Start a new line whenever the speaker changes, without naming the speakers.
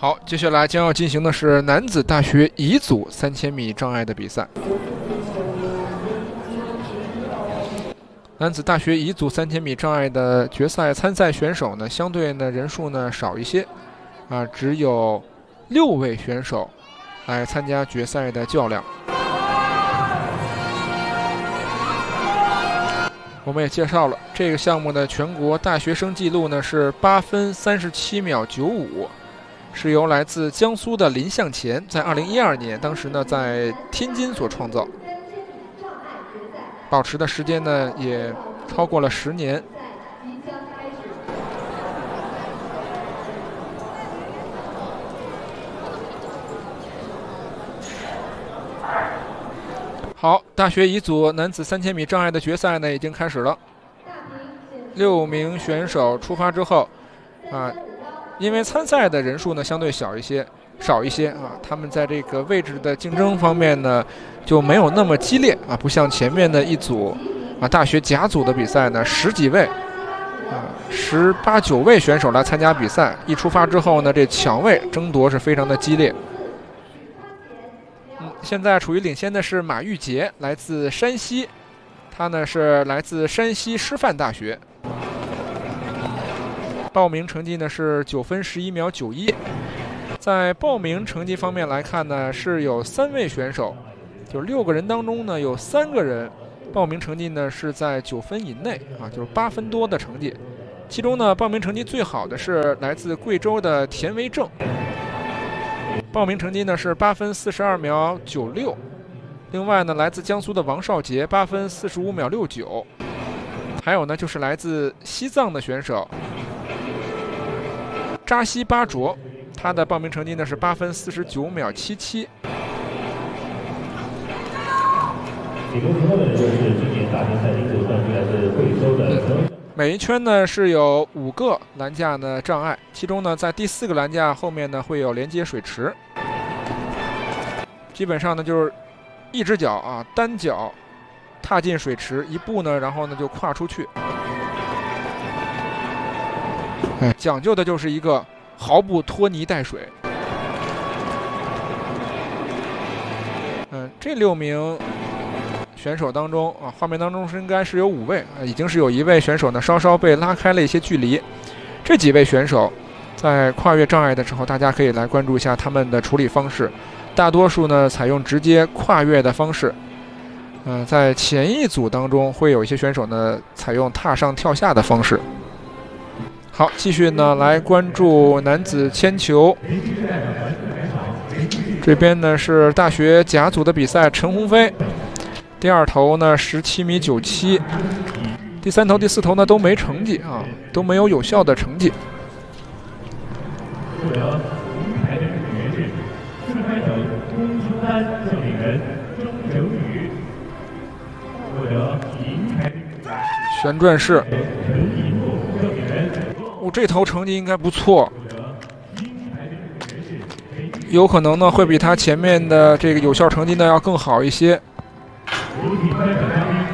好，接下来将要进行的是男子大学乙组3000米障碍的比赛。男子大学乙组3000米障碍的决赛参赛选手呢，相对呢人数呢少一些，只有6位选手来参加决赛的较量。我们也介绍了这个项目的全国大学生纪录呢是8分37秒95。是由来自江苏的林向前在2012年，当时呢在天津所创造，保持的时间呢也超过了10年。好，大学乙组男子3000米障碍的决赛呢已经开始了。6名选手出发之后，因为参赛的人数呢相对少一些，他们在这个位置的竞争方面呢就没有那么激烈不像前面的一组大学甲组的比赛呢10几位18、19位选手来参加比赛，一出发之后呢这抢位争夺是非常的激烈。现在处于领先的是马玉洁，来自山西，他呢是来自山西师范大学。报名成绩呢是9分11秒91。在报名成绩方面来看呢，是有3位选手，就6个人当中呢有3个人报名成绩呢是在9分以内就是8分多的成绩。其中呢报名成绩最好的是来自贵州的田维正，报名成绩呢是8分42秒96。另外呢来自江苏的王少杰8分45秒69。还有呢就是来自西藏的选手扎西巴卓，他的报名成绩呢是8分49秒77。每一圈呢是有5个栏架呢障碍，其中呢在第4个栏架后面呢会有连接水池，基本上呢就是一只脚单脚踏进水池一步呢，然后呢就跨出去。讲究的就是一个毫不拖泥带水。这6名选手当中画面当中应该是有5位，已经是有1位选手呢稍稍被拉开了一些距离。这几位选手在跨越障碍的时候，大家可以来关注一下他们的处理方式，大多数呢采用直接跨越的方式。在前一组当中会有一些选手呢采用踏上跳下的方式。好，继续呢来关注男子铅球。这边呢是大学甲组的比赛，陈鸿飞第2投呢17米97，第3投、第4投呢都没成绩都没有有效的成绩。旋转式。这头成绩应该不错，有可能呢会比他前面的这个有效成绩呢要更好一些。